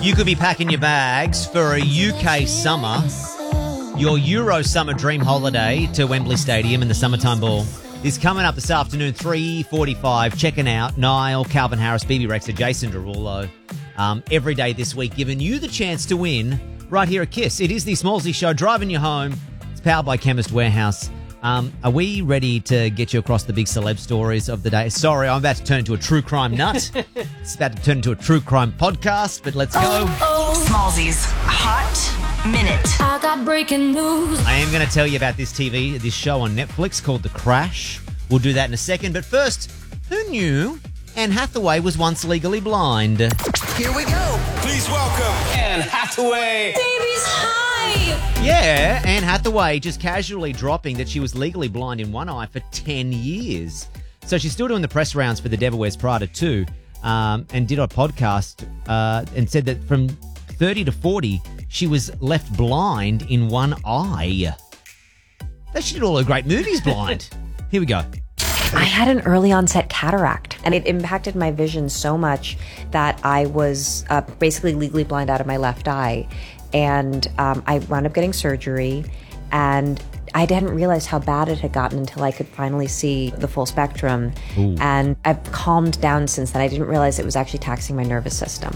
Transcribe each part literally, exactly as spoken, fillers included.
You could be packing your bags for a U K summer, your Euro summer dream holiday to Wembley Stadium in the summertime ball is coming up this afternoon, three forty-five. Checking out Niall, Calvin Harris, B B Rexha, Jason Derulo, um, every day this week, giving you the chance to win right here at Kiss. It is the Smallsy Show, driving you home. It's powered by Chemist Warehouse. Um, are we ready to get you across the big celeb stories of the day? Sorry, I'm about to turn into a true crime nut. It's about to turn into a true crime podcast, but let's go. Oh, oh. Smallsy's Hot Minute. I got breaking news. I am going to tell you about this T V, this show on Netflix called The Crash. We'll do that in a second. But first, who knew Anne Hathaway was once legally blind? Here we go. Please welcome Anne Hathaway. Baby's high. Yeah, Anne Hathaway just casually dropping that she was legally blind in one eye for ten years. So she's still doing the press rounds for The Devil Wears Prada too, um, and did a podcast uh, and said that from thirty to forty, she was left blind in one eye. That she did all her great movies blind. Here we go. I had an early onset cataract, and it impacted my vision so much that I was uh, basically legally blind out of my left eye. And um, I wound up getting surgery, and I didn't realize how bad it had gotten until I could finally see the full spectrum. Ooh. And I've calmed down since then. I didn't realize it was actually taxing my nervous system.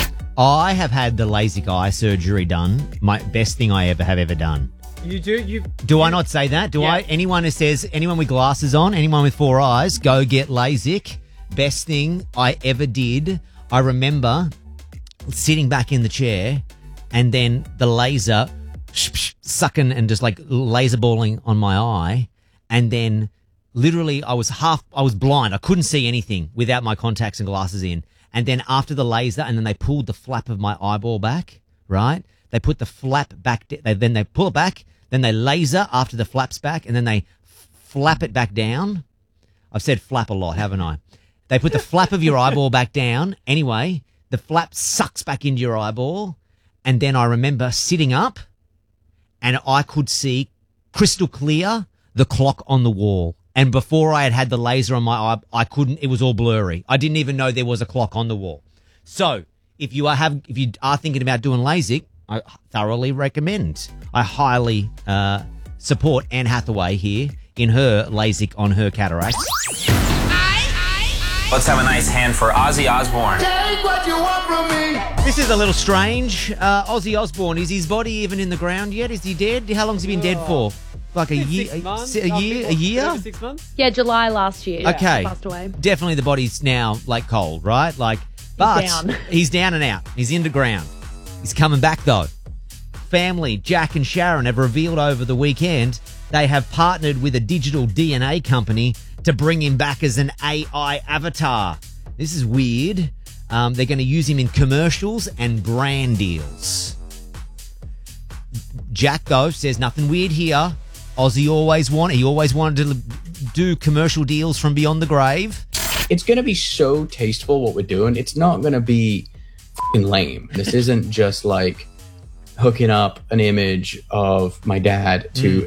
I have had the LASIK eye surgery done. My best thing I ever have ever done. You do? You Do I not say that? Do Yeah. I? Anyone who says, anyone with glasses on, anyone with four eyes, go get LASIK. Best thing I ever did. I remember sitting back in the chair and then the laser sucking and just like laser balling on my eye. And then literally I was half, I was blind. I couldn't see anything without my contacts and glasses in. And then after the laser, and then they pulled the flap of my eyeball back, right? They put the flap back, they, then they pull it back, then they laser after the flap's back, and then they flap it back down. I've said flap a lot, haven't I? They put the flap of your eyeball back down. Anyway, the flap sucks back into your eyeball. And then I remember sitting up and I could see crystal clear the clock on the wall. And before I had had the laser on my eye, I couldn't, it was all blurry. I didn't even know there was a clock on the wall. So if you are have, if you are thinking about doing LASIK, I thoroughly recommend. I highly uh, support Anne Hathaway here in her LASIK on her cataracts. Let's have a nice hand for Ozzy Osbourne. Take what you want from me. This is a little strange. Uh, Ozzy Osbourne, is his body even in the ground yet? Is he dead? How long's he been dead for? Like a year? Six months? A, a year? A year? Over six months? Yeah, July last year. Okay. He passed away. Definitely the body's now like cold, right? Like, but down. he's down and out. He's in the ground. He's coming back though. Family, Jack and Sharon, have revealed over the weekend they have partnered with a digital D N A company to bring him back as an A I avatar. This is weird. Um, they're going to use him in commercials and brand deals. Jack, though, says nothing weird here. Ozzy always wanted, he always wanted to do commercial deals from beyond the grave. It's going to be so tasteful what we're doing. It's not going to be f***ing lame. This isn't just like hooking up an image of my dad to